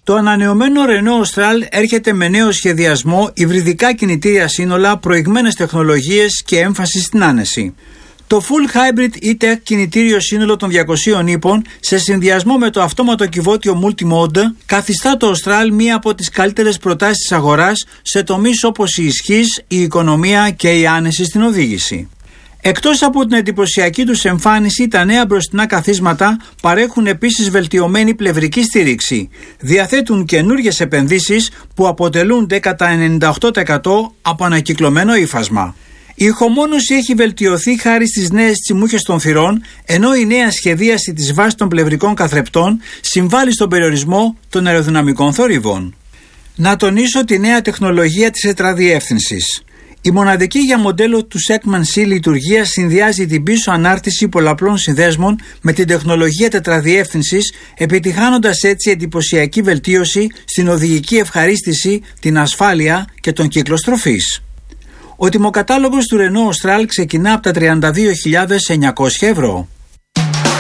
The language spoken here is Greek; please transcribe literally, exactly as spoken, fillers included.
Το ανανεωμένο Renault Austral έρχεται με νέο σχεδιασμό, υβριδικά κινητήρια σύνολα, προηγμένες τεχνολογίες και έμφαση στην άνεση. Το Full Hybrid E-Tech κινητήριο σύνολο των διακοσίων ύπων σε συνδυασμό με το αυτόματο κυβότιο Multimode καθιστά το Austral μία από τις καλύτερες προτάσεις της αγοράς σε τομείς όπως η ισχύς, η οικονομία και η άνεση στην οδήγηση. Εκτός από την εντυπωσιακή τους εμφάνιση, τα νέα μπροστινά καθίσματα παρέχουν επίσης βελτιωμένη πλευρική στήριξη. Διαθέτουν καινούργιες επενδύσεις που αποτελούνται κατά ενενήντα οκτώ τοις εκατό από ανακυκλωμένο ύφασμα. Η ηχομόνωση έχει βελτιωθεί χάρη στις νέες τσιμούχες των θυρών, ενώ η νέα σχεδίαση της βάσης των πλευρικών καθρεπτών συμβάλλει στον περιορισμό των αεροδυναμικών θορύβων. Να τονίσω τη νέα τεχνολογία της τετραδιεύθυνσης. Η μοναδική για μοντέλο του Segment C λειτουργία συνδυάζει την πίσω ανάρτηση πολλαπλών συνδέσμων με την τεχνολογία τετραδιεύθυνσης, επιτυχάνοντας έτσι εντυπωσιακή βελτίωση στην οδηγική ευχαρίστηση, την ασφάλεια και τον κύκλο στροφής. Ο τιμοκατάλογος του Renault Austral ξεκινά από τα τριάντα δύο χιλιάδες εννιακόσια ευρώ.